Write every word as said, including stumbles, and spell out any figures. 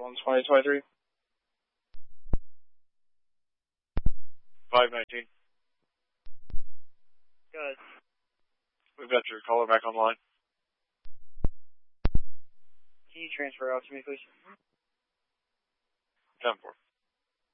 one twenty twenty-three. five nineteen. Good. We've got your caller back online. Can you transfer out to me, please? ten four.